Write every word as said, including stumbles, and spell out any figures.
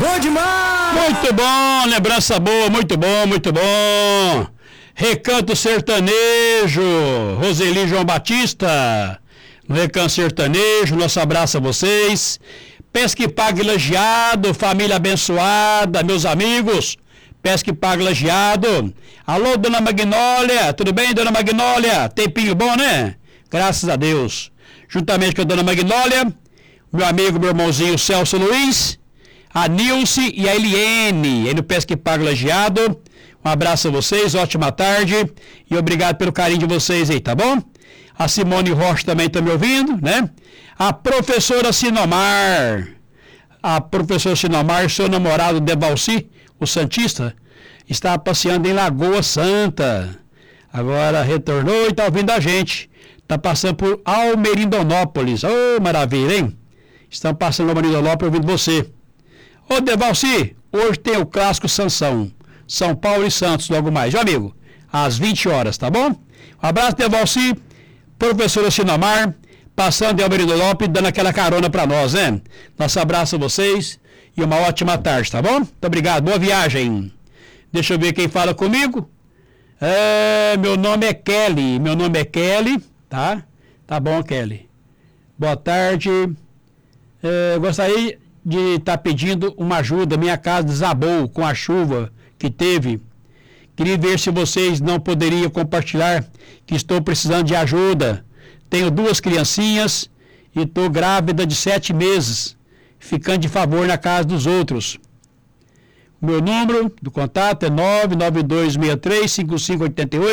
Bom demais! Muito bom, lembrança boa, muito bom, muito bom. Recanto Sertanejo, Roseli João Batista, no Recanto Sertanejo, nosso abraço a vocês. Pesca e Pague Lajeado, família abençoada, meus amigos, Pesca e Pague Lajeado. Alô, dona Magnólia, tudo bem, dona Magnólia? Tempinho bom, né? Graças a Deus. Juntamente com a dona Magnólia, meu amigo, meu irmãozinho Celso Luiz, a Nilce e a Eliene, ele no Pesca e Pague Lajeado. Um abraço a vocês, ótima tarde e obrigado pelo carinho de vocês aí, tá bom? A Simone Rocha também está me ouvindo, né? A professora Sinomar, a professora Sinomar, seu namorado Devalci, o Santista, está passeando em Lagoa Santa. Agora retornou e está ouvindo a gente. Está passando por Almerindonópolis. Ô, oh, maravilha, hein? Estão passando por Almerindonópolis ouvindo você. Ô, Devalci, hoje tem o clássico Sansão. São Paulo e Santos, logo mais. Meu amigo, às vinte horas, tá bom? Um abraço, Devalci, professora Sinomar, passando em Almerindonópolis, dando aquela carona para nós, né? Nosso abraço a vocês e uma ótima tarde, tá bom? Muito obrigado, boa viagem. Deixa eu ver quem fala comigo. É, meu nome é Kelly, meu nome é Kelly, tá? Tá bom, Kelly. Boa tarde. É, gostaria de estar tá pedindo uma ajuda. Minha casa desabou com a chuva que teve. Queria ver se vocês não poderiam compartilhar que estou precisando de ajuda. Tenho duas criancinhas e estou grávida de sete meses, ficando de favor na casa dos outros. Meu número do contato é nove nove dois seis três cinco cinco oito oito.